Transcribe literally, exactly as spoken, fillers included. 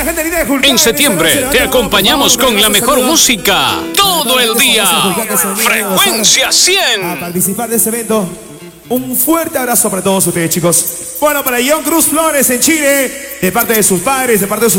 la gente linda de Julcán. En septiembre te acompañamos con la mejor música todo el día. Frecuencia cien. A participar de ese evento. Un fuerte abrazo para todos ustedes, chicos. Bueno, para John Cruz Flores en Chile, de parte de sus padres, de parte de sus